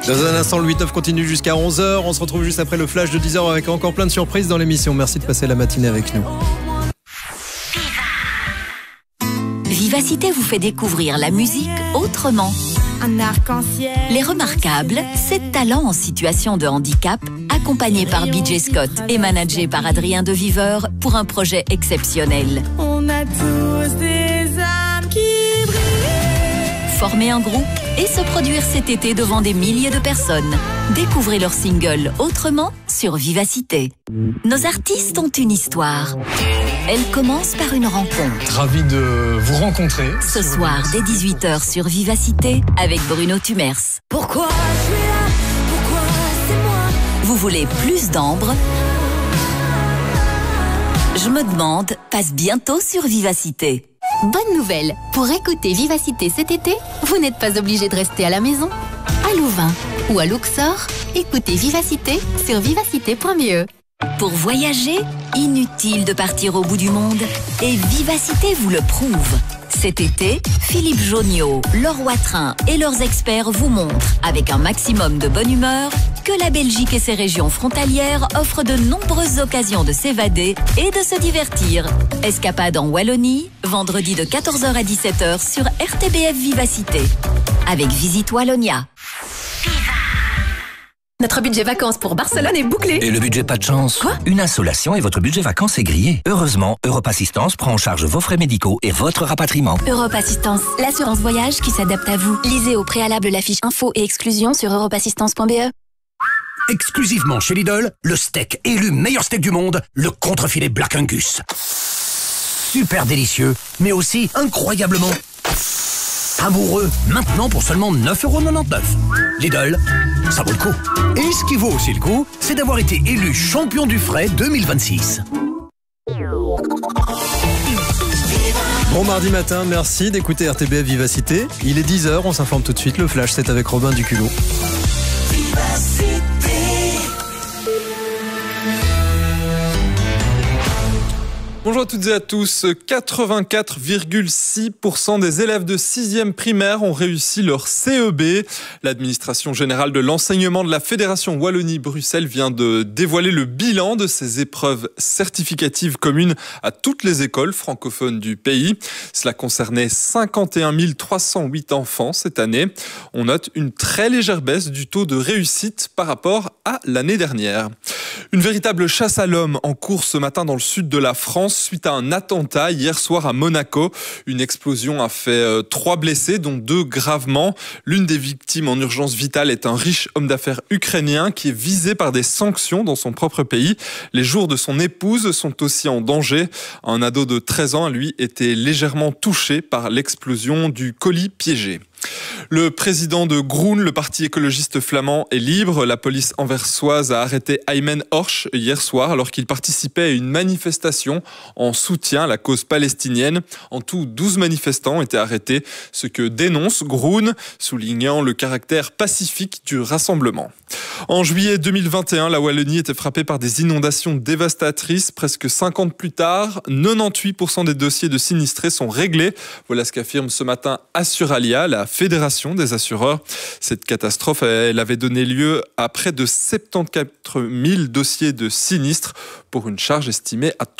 Dans un instant, le 8-9 continue jusqu'à 11h. On se retrouve juste après le flash de 10h avec encore plein de surprises dans l'émission. Merci de passer la matinée avec nous. Vivacité vous fait découvrir la musique autrement. Un arc-en-ciel. Les Remarquables, 7 talents en situation de handicap, accompagnés par BJ Scott et managés par Adrien de Viveur pour un projet exceptionnel. On a tous des âmes qui brillent. Former un groupe et se produire cet été devant des milliers de personnes. Découvrez leur single Autrement sur Vivacité. Nos artistes ont une histoire. Elle commence par une rencontre. Ravi de vous rencontrer. Ce soir, dès 18h sur Vivacité, avec Bruno Tumers. Pourquoi je suis là? Pourquoi c'est moi? Vous voulez plus d'ambre? Je me demande, passe bientôt sur Vivacité. Bonne nouvelle, pour écouter Vivacité cet été, vous n'êtes pas obligé de rester à la maison. À Louvain ou à Luxor, écoutez Vivacité sur vivacité.be. Pour voyager, inutile de partir au bout du monde. Et Vivacité vous le prouve. Cet été, Philippe Joniot, Laure Watrin et leurs experts vous montrent, avec un maximum de bonne humeur, que la Belgique et ses régions frontalières offrent de nombreuses occasions de s'évader et de se divertir. Escapade en Wallonie, vendredi de 14h à 17h sur RTBF Vivacité. Avec Visite Wallonia. Notre budget vacances pour Barcelone est bouclé. Et le budget pas de chance? Quoi? Une insolation et votre budget vacances est grillé. Heureusement, Europe Assistance prend en charge vos frais médicaux et votre rapatriement. Europe Assistance, l'assurance voyage qui s'adapte à vous. Lisez au préalable la fiche info et exclusion sur europeassistance.be. Exclusivement chez Lidl, le steak élu meilleur steak du monde, le contrefilet Black Angus. Super délicieux, mais aussi incroyablement savoureux. Maintenant pour seulement 9,99 €. Lidl, ça vaut le coup. Et ce qui vaut aussi le coup, c'est d'avoir été élu champion du frais 2026. Bon mardi matin, merci d'écouter RTBF Vivacité. Il est 10h, on s'informe tout de suite. Le flash, c'est avec Robin Duculot. Bonjour à toutes et à tous. 84,6% des élèves de 6e primaire ont réussi leur CEB. L'administration générale de l'enseignement de la Fédération Wallonie-Bruxelles vient de dévoiler le bilan de ces épreuves certificatives communes à toutes les écoles francophones du pays. Cela concernait 51 308 enfants cette année. On note une très légère baisse du taux de réussite par rapport à l'année dernière. Une véritable chasse à l'homme en cours ce matin dans le sud de la France suite à un attentat hier soir à Monaco. Une explosion a fait 3 blessés, dont 2 gravement. L'une des victimes en urgence vitale est un riche homme d'affaires ukrainien qui est visé par des sanctions dans son propre pays. Les jours de son épouse sont aussi en danger. Un ado de 13 ans, lui, était légèrement touché par l'explosion du colis piégé. Le président de Groen, le parti écologiste flamand, est libre. La police anversoise a arrêté Aymen Horsch hier soir alors qu'il participait à une manifestation en soutien à la cause palestinienne. En tout, 12 manifestants étaient arrêtés, ce que dénonce Groen, soulignant le caractère pacifique du rassemblement. En juillet 2021, la Wallonie était frappée par des inondations dévastatrices. Presque 5 ans plus tard, 98% des dossiers de sinistrés sont réglés. Voilà ce qu'affirme ce matin Assuralia, la fédération des assureurs. Cette catastrophe, elle avait donné lieu à près de 74 000 dossiers de sinistres pour une charge estimée à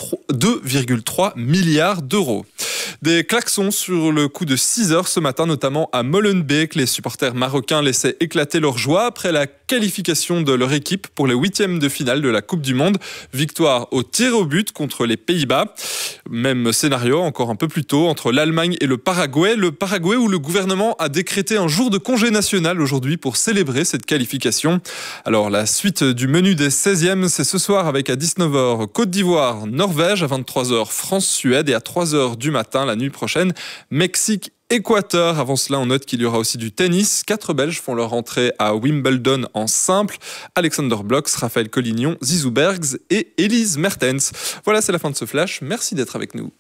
2,3 milliards d'euros. Des klaxons sur le coup de 6 heures ce matin, notamment à Molenbeek. Les supporters marocains laissaient éclater leur joie après la qualification de leur équipe pour les 8e de finale de la Coupe du Monde. Victoire au tir au but contre les Pays-Bas. Même scénario encore un peu plus tôt entre l'Allemagne et le Paraguay. Le Paraguay où le gouvernement a décrété un jour de congé national aujourd'hui pour célébrer cette qualification. Alors la suite du menu des 16e, c'est ce soir avec à 19h Côte d'Ivoire, Norvège, à 23h France-Suède et à 3h du matin la nuit prochaine Mexique Équateur. Avant cela, on note qu'il y aura aussi du tennis. 4 Belges font leur entrée à Wimbledon en simple. Alexander Blocks, Raphaël Collignon, Zizou Bergs et Elise Mertens. Voilà, c'est la fin de ce flash. Merci d'être avec nous.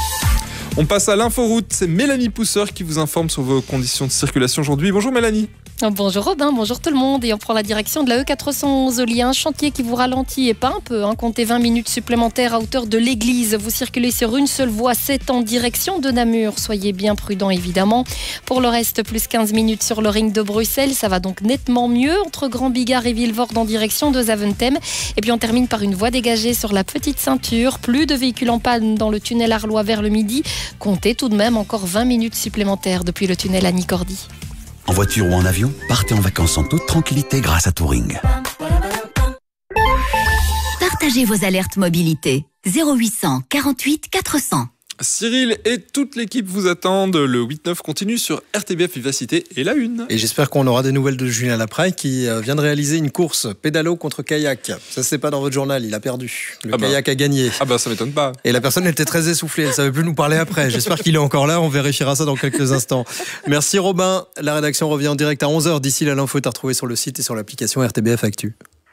On passe à l'inforoute. C'est Mélanie Pousseur qui vous informe sur vos conditions de circulation aujourd'hui. Bonjour Mélanie. Bonjour Robin, bonjour tout le monde. Et on prend la direction de la E411. Il y a un chantier qui vous ralentit et pas un peu. Comptez 20 minutes supplémentaires à hauteur de l'église. Vous circulez sur une seule voie, 7 en direction de Namur. Soyez bien prudents évidemment. Pour le reste, plus 15 minutes sur le ring de Bruxelles. Ça va donc nettement mieux entre Grand Bigard et Vilvoorde en direction de Zaventem. Et puis on termine par une voie dégagée sur la petite ceinture. Plus de véhicules en panne dans le tunnel Arlois vers le midi. Comptez tout de même encore 20 minutes supplémentaires depuis le tunnel Annie-Cordy. En voiture ou en avion, partez en vacances en toute tranquillité grâce à Touring. Partagez vos alertes mobilité. 0800 48 400. Cyril et toute l'équipe vous attendent. Le 8-9 continue sur RTBF Vivacité et la une. Et j'espère qu'on aura des nouvelles de Julien Lapraille qui vient de réaliser une course pédalo contre kayak. Ça, c'est pas dans votre journal, il a perdu. Le kayak a gagné. Ah bah ça m'étonne pas. Et la personne était très essoufflée, elle savait plus nous parler après. J'espère qu'il est encore là, on vérifiera ça dans quelques instants. Merci Robin. La rédaction revient en direct à 11h. D'ici là, l'info est à retrouver sur le site et sur l'application RTBF Actu.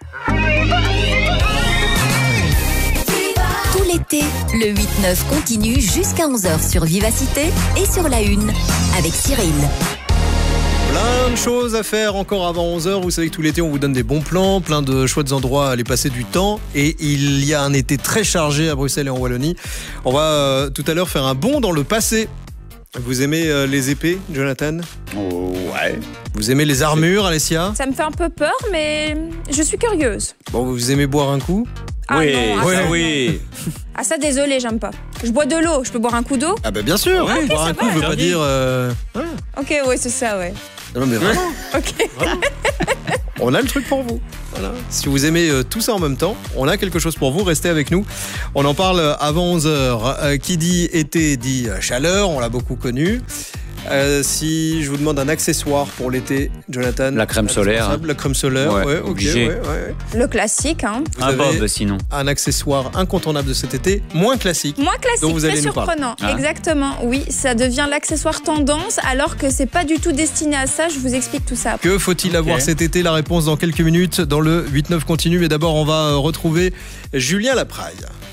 L'été, le 8-9 continue jusqu'à 11h sur Vivacité et sur la Une avec Cyril. Plein de choses à faire encore avant 11h. Vous savez que tout l'été, on vous donne des bons plans, plein de chouettes endroits à aller passer du temps. Et il y a un été très chargé à Bruxelles et en Wallonie. On va tout à l'heure faire un bond dans le passé. Vous aimez les épées, Jonathan ? Ouais. Vous aimez les armures, Alessia ? Ça me fait un peu peur, mais je suis curieuse. Bon, vous aimez boire un coup ? Oui, non, ça, oui. Ah ça, désolé, j'aime pas. Je bois de l'eau, je peux boire un coup d'eau ? Ah bah bien sûr, okay, boire un coup veut pas dire... Ok, ouais, c'est ça, ouais. Non mais vraiment. Ok. Vraiment. On a le truc pour vous. Voilà. Si vous aimez tout ça en même temps, on a quelque chose pour vous. Restez avec nous. On en parle avant 11h. Qui dit été dit chaleur, on l'a beaucoup connu. Si je vous demande un accessoire pour l'été, Jonathan. La crème solaire. La crème solaire, ouais, ok. Ouais. Le classique, hein. Un bob, sinon. Un accessoire incontournable de cet été, moins classique. Moins classique, dont vous allez très surprenant. Exactement, oui. Ça devient l'accessoire tendance, alors que c'est pas du tout destiné à ça. Je vous explique tout ça. Que faut-il avoir cet été ? La réponse dans quelques minutes dans le 8-9 continue. Mais d'abord, on va retrouver Julien Lapraille.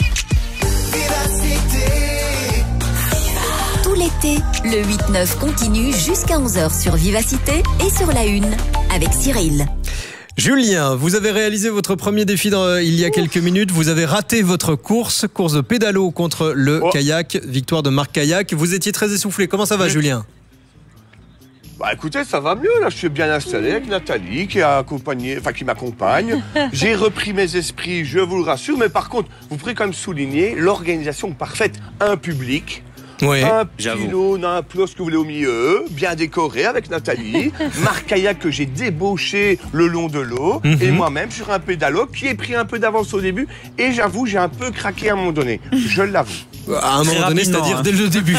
Tout l'été, le 8-9 continue jusqu'à 11h sur Vivacité et sur la Une avec Cyril. Julien, vous avez réalisé votre premier défi il y a quelques minutes. Vous avez raté votre course de pédalo contre le kayak. Victoire de Marc Kayak. Vous étiez très essoufflé. Comment ça va, Julien ? Bah écoutez, ça va mieux. Là, je suis bien installé avec Nathalie qui m'accompagne. J'ai repris mes esprits, je vous le rassure. Mais par contre, vous pourrez quand même souligner l'organisation parfaite. Un public. Oui, un pylône, un kiosque que vous voulez au milieu, bien décoré avec Nathalie, Marc Kayak que j'ai débauché le long de l'eau, et moi-même sur un pédalo qui ai pris un peu d'avance au début, et j'avoue, j'ai un peu craqué à un moment donné, je l'avoue. À un moment donné, c'est-à-dire dès le début.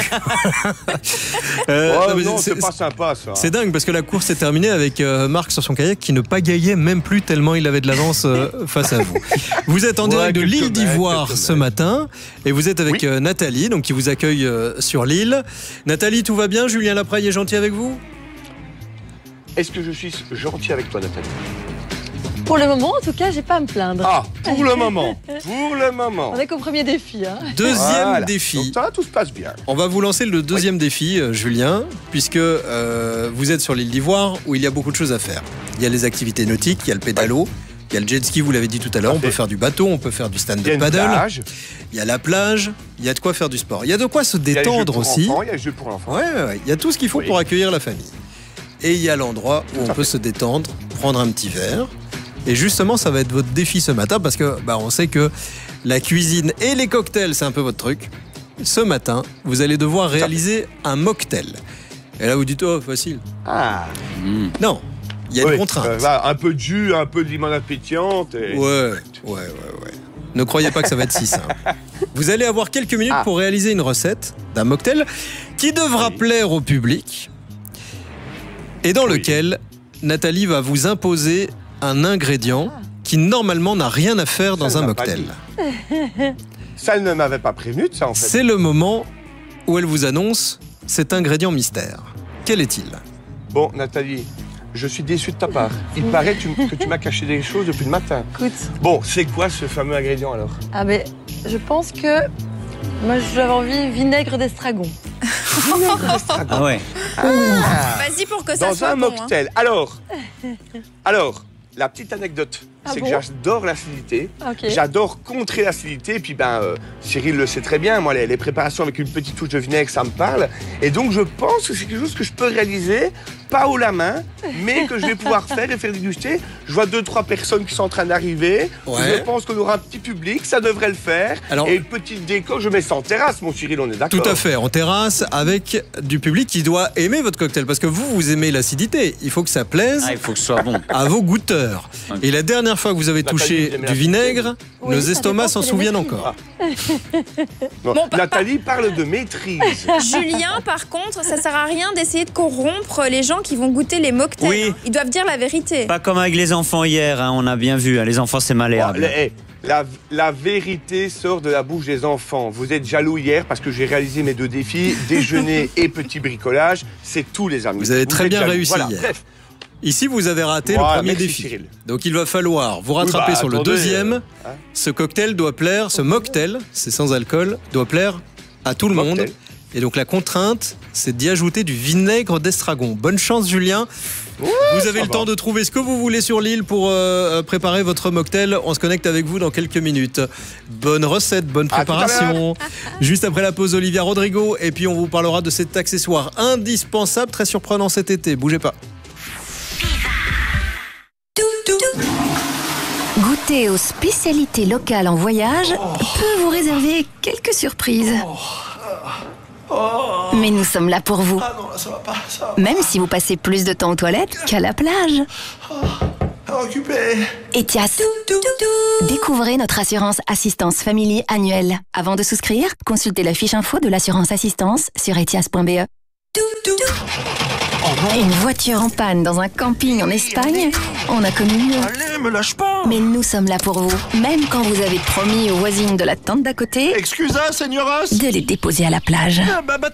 Non, c'est pas sympa ça. C'est dingue parce que la course est terminée avec Marc sur son kayak qui ne pagayait même plus tellement il avait de l'avance face à vous. Vous êtes en direct de l'île d'Ivoire ce matin et vous êtes avec Nathalie donc qui vous accueille sur l'île. Nathalie, tout va bien ? Julien Lapraille est gentil avec vous ? Est-ce que je suis gentil avec toi, Nathalie ? Pour le moment, en tout cas, j'ai pas à me plaindre. Ah, pour le moment. Pour le moment. On est qu'au premier défi. Hein. Deuxième défi. Donc ça, tout se passe bien. On va vous lancer le deuxième défi, Julien, puisque vous êtes sur l'île d'Ivoire où il y a beaucoup de choses à faire. Il y a les activités nautiques, il y a le pédalo, il y a le jet ski, vous l'avez dit tout à l'heure, on peut faire du bateau, on peut faire du stand-up paddle. Il y a la plage, il y a de quoi faire du sport. Il y a de quoi se détendre aussi. Il y a les jeux pour l'enfant. Ouais, il y a tout ce qu'il faut pour accueillir la famille. Et il y a l'endroit où on peut se détendre, prendre un petit verre. Et justement, ça va être votre défi ce matin parce que on sait que la cuisine et les cocktails, c'est un peu votre truc. Ce matin, vous allez devoir réaliser un mocktail. Et là, vous dites, oh, facile. Ah. Non, il y a une contrainte. Un peu de jus, un peu de limonade pétillante. Et... Ouais. Ne croyez pas que ça va être si simple. Vous allez avoir quelques minutes pour réaliser une recette d'un mocktail qui devra plaire au public et dans lequel Nathalie va vous imposer un ingrédient qui normalement n'a rien à faire dans un mocktail. Ça, elle ne m'avait pas prévenu de ça en fait. C'est le moment où elle vous annonce cet ingrédient mystère. Quel est-il ? Bon, Nathalie, je suis déçu de ta part. Il paraît que tu m'as caché des choses depuis le matin. Écoute. Bon, c'est quoi ce fameux ingrédient alors ? Ah ben, je pense que moi j'avais envie vinaigre d'estragon. Ah ouais. Vas-y pour que ça Dans soit un bon. mocktail. Alors, la petite anecdote, c'est que j'adore l'acidité. Ok. J'adore contrer l'acidité. Et puis, Cyril le sait très bien. Moi, les préparations avec une petite touche de vinaigre, ça me parle. Et donc, je pense que c'est quelque chose que je peux réaliser, pas haut la main, mais que je vais pouvoir faire et faire déguster. Je vois 2-3 personnes qui sont en train d'arriver. Ouais. Je pense qu'on aura un petit public, ça devrait le faire. Alors- et une petite déco, je mets ça en terrasse, mon Cyril, on est d'accord. Tout à fait, en terrasse, avec du public qui doit aimer votre cocktail. Parce que vous aimez l'acidité. Il faut que ça plaise Il faut que ce soit bon. à vos goûteurs. Et la dernière fois que vous avez Nathalie, touché vous aimez du la vinaigre, Oui, nos ça estomacs dépend s'en de souviennent les encore. Bon, Nathalie parle de maîtrise. Julien, par contre, ça sert à rien d'essayer de corrompre les gens qui vont goûter les mocktails. Oui. Ils doivent dire la vérité. Pas comme avec les enfants hier, hein, on a bien vu. Les enfants, c'est malléable. La vérité sort de la bouche des enfants. Vous êtes jaloux hier parce que j'ai réalisé mes 2 défis, déjeuner et petit bricolage. C'est tout, les amis. Vous avez très êtes bien jaloux. réussi Voilà, hier. bref. Ici, vous avez raté Voilà, le premier merci, défi. Cyril. Donc, il va falloir vous rattraper sur le attendez, deuxième. hein. Ce cocktail doit plaire, ce mocktail, c'est sans alcool, doit plaire à tout le monde. Mocktail. Et donc, la contrainte, c'est d'y ajouter du vinaigre d'estragon. Bonne chance, Julien. Vous avez le temps de trouver ce que vous voulez sur l'île pour préparer votre mocktail. On se connecte avec vous dans quelques minutes. Bonne recette, bonne À tout à préparation. Juste après la pause, Olivia Rodrigo. Et puis, on vous parlera de cet accessoire indispensable, très surprenant cet été. Bougez pas. Goûter aux spécialités locales en voyage peut vous réserver quelques surprises. Mais nous sommes là pour vous. Même si vous passez plus de temps aux toilettes qu'à la plage. Etias. Découvrez notre assurance assistance family annuelle. Avant de souscrire, consultez la fiche info de l'assurance assistance sur etias.be. Une voiture en panne dans un camping en Espagne, on a connu mieux. Allez, me lâche pas. Mais nous sommes là pour vous, même quand vous avez promis aux voisines de la tente d'à côté Excusa, señoras. de les déposer à la plage.